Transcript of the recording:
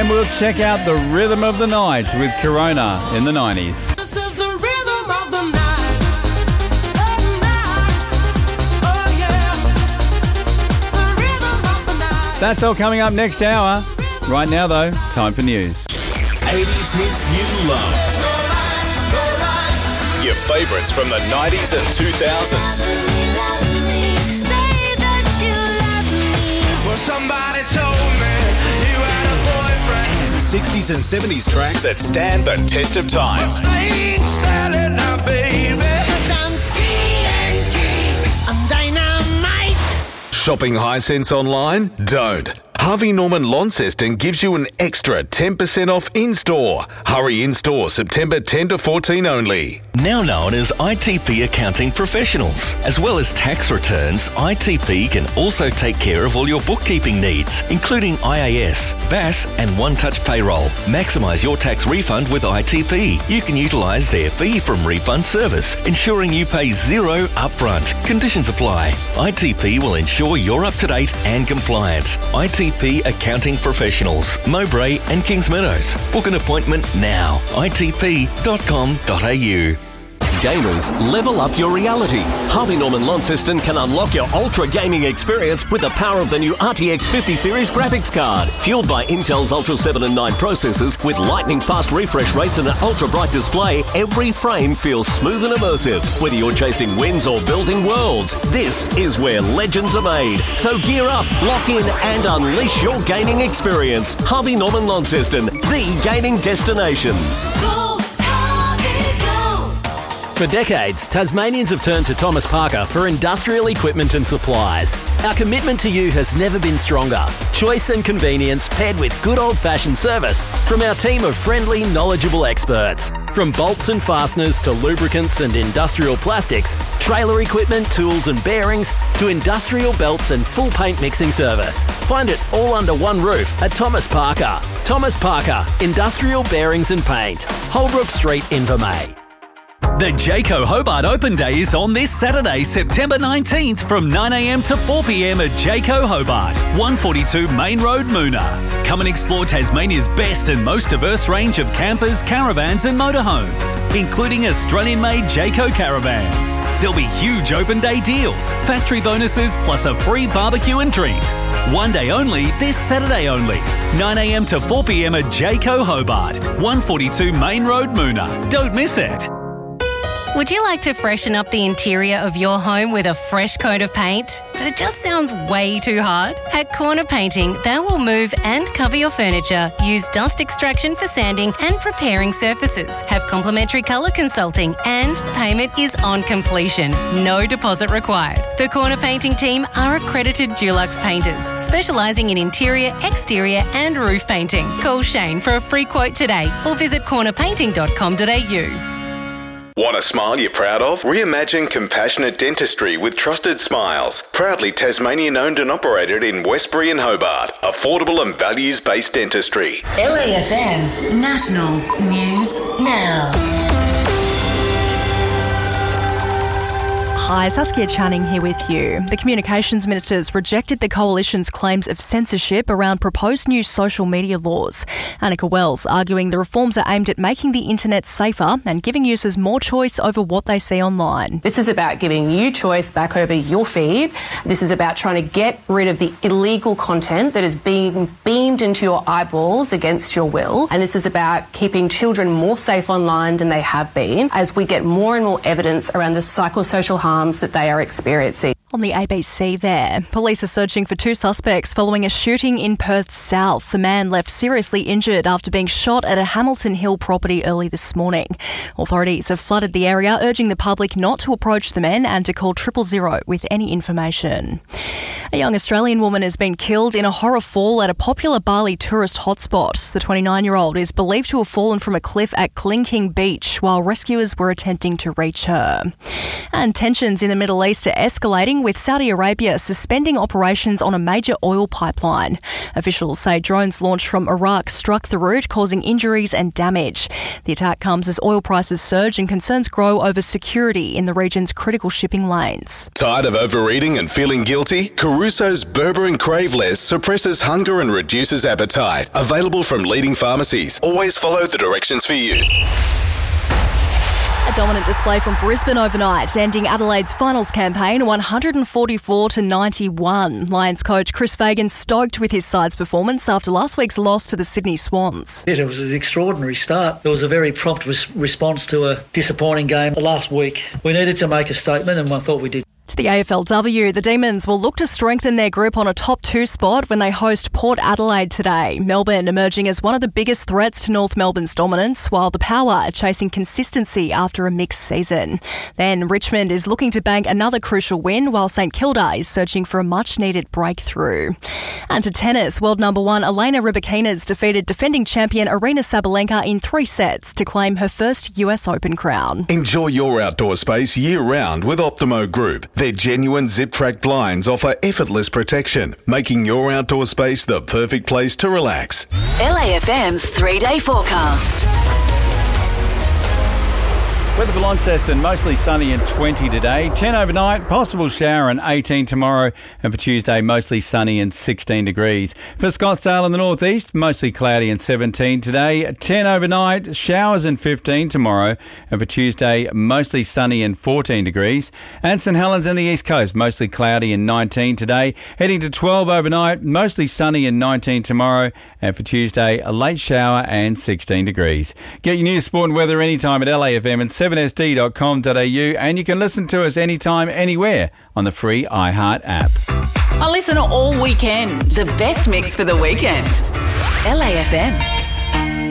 And we'll check out the rhythm of the night with Corona in the 90s. This is the rhythm of the night. Oh, night. Oh, yeah. The rhythm of the night. That's all coming up next hour. Right now, though, time for news. 80s hits you love. Your favourites from the 90s and 2000s. Well, somebody told me you had a boyfriend. 60s and 70s tracks that stand the test of time. I ain't selling now, baby. I'm TNT. I'm dynamite. Shopping Hisense online? Don't. Harvey Norman Launceston gives you an extra 10% off in-store. Hurry in-store September 10 to 14 only. Now known as ITP Accounting Professionals. As well as tax returns, ITP can also take care of all your bookkeeping needs, including IAS, BAS and One-Touch Payroll. Maximise your tax refund with ITP. You can utilise their fee from refund service, ensuring you pay zero upfront. Conditions apply. ITP will ensure you're up to date and compliant. ITP Accounting Professionals, Mowbray and Kings Meadows. Book an appointment now. itp.com.au. Gamers, level up your reality. Harvey Norman Launceston can unlock your ultra gaming experience with the power of the new RTX 50 series graphics card. Fueled by Intel's Ultra 7 and 9 processors with lightning fast refresh rates and an ultra bright display, every frame feels smooth and immersive. Whether you're chasing wins or building worlds, this is where legends are made. So gear up, lock in and unleash your gaming experience. Harvey Norman Launceston, the gaming destination. For decades, Tasmanians have turned to Thomas Parker for industrial equipment and supplies. Our commitment to you has never been stronger. Choice and convenience paired with good old-fashioned service from our team of friendly, knowledgeable experts. From bolts and fasteners to lubricants and industrial plastics, trailer equipment, tools and bearings, to industrial belts and full paint mixing service. Find it all under one roof at Thomas Parker. Thomas Parker, Industrial Bearings and Paint. Holbrook Street, Invermay. The Jayco Hobart Open Day is on this Saturday, September 19th from 9am to 4pm at Jayco Hobart, 142 Main Road, Moona. Come and explore Tasmania's best and most diverse range of campers, caravans and motorhomes, including Australian-made Jayco caravans. There'll be huge open day deals, factory bonuses plus a free barbecue and drinks. One day only, this Saturday only, 9am to 4pm at Jayco Hobart, 142 Main Road, Moona. Don't miss it. Would you like to freshen up the interior of your home with a fresh coat of paint? But it just sounds way too hard? At Corner Painting, they will move and cover your furniture, use dust extraction for sanding and preparing surfaces, have complimentary colour consulting, and payment is on completion. No deposit required. The Corner Painting team are accredited Dulux painters, specialising in interior, exterior and roof painting. Call Shane for a free quote today or visit cornerpainting.com.au. Want a smile you're proud of? Reimagine compassionate dentistry with Trusted Smiles. Proudly Tasmanian owned and operated in Westbury and Hobart. Affordable and values-based dentistry. LAFM National News Now. Hi, Saskia Channing here with you. The Communications Ministers rejected the Coalition's claims of censorship around proposed new social media laws. Annika Wells arguing the reforms are aimed at making the internet safer and giving users more choice over what they see online. This is about giving you choice back over your feed. This is about trying to get rid of the illegal content that is being beamed into your eyeballs against your will. And this is about keeping children more safe online than they have been as we get more and more evidence around the psychosocial harm that they are experiencing. On the ABC there, police are searching for two suspects following a shooting in Perth South. The man left seriously injured after being shot at a Hamilton Hill property early this morning. Authorities have flooded the area, urging the public not to approach the men and to call 000 with any information. A young Australian woman has been killed in a horror fall at a popular Bali tourist hotspot. The 29-year-old is believed to have fallen from a cliff at Klingking Beach while rescuers were attempting to reach her. And tensions in the Middle East are escalating with Saudi Arabia suspending operations on a major oil pipeline. Officials say drones launched from Iraq struck the route, causing injuries and damage. The attack comes as oil prices surge and concerns grow over security in the region's critical shipping lanes. Tired of overeating and feeling guilty? Caruso's Berber and Crave Less suppresses hunger and reduces appetite. Available from leading pharmacies. Always follow the directions for use. A dominant display from Brisbane overnight, ending Adelaide's finals campaign 144-91. Lions coach Chris Fagan stoked with his side's performance after last week's loss to the Sydney Swans. It was an extraordinary start. It was a very prompt response to a disappointing game last week. We needed to make a statement, and I thought we did. To the AFLW, the Demons will look to strengthen their group on a top 2 spot when they host Port Adelaide today. Melbourne emerging as one of the biggest threats to North Melbourne's dominance, while the Power are chasing consistency after a mixed season. Then Richmond is looking to bank another crucial win, while St Kilda is searching for a much-needed breakthrough. And to tennis, world number 1 Elena Rybakina's defeated defending champion Aryna Sabalenka in 3 sets to claim her first US Open crown. Enjoy your outdoor space year-round with Optimo Group. Their genuine zip-track blinds offer effortless protection, making your outdoor space the perfect place to relax. LAFM's 3-day forecast. Weather for Launceston, mostly sunny and 20 today. 10 overnight, possible shower and 18 tomorrow. And for Tuesday, mostly sunny and 16 degrees. For Scottsdale in the northeast, mostly cloudy and 17 today. 10 overnight, showers and 15 tomorrow. And for Tuesday, mostly sunny and 14 degrees. And St Helens in the east coast, mostly cloudy and 19 today. Heading to 12 overnight, mostly sunny and 19 tomorrow. And for Tuesday, a late shower and 16 degrees. Get your news, sport and weather anytime at LAFM and 7sd.com.au, and you can listen to us anytime, anywhere on the free iHeart app. I listen all weekend. The best mix for the weekend. LAFM.